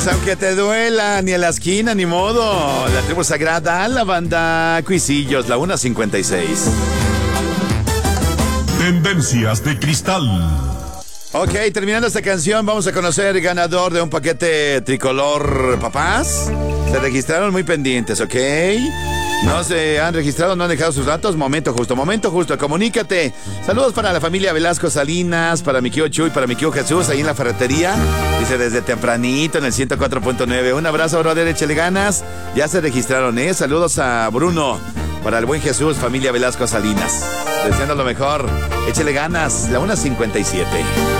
Pues aunque te duela, ni a la esquina, ni modo. La tribu sagrada, la banda Cuisillos, la 1:56. Tendencias de Cristal. Ok, terminando esta canción, vamos a conocer el ganador de un paquete tricolor, papás. Se registraron muy pendientes, ¿ok? No se han registrado, no han dejado sus datos. Momento justo, comunícate. Saludos para la familia Velasco Salinas, para mi tío Chuy, para mi tío Jesús, ahí en la ferretería. Dice desde tempranito en el 104.9. Un abrazo, brother, échale ganas. Ya se registraron, ¿eh? Saludos a Bruno, para el buen Jesús, familia Velasco Salinas. Deseando lo mejor, échale ganas, la 1:57.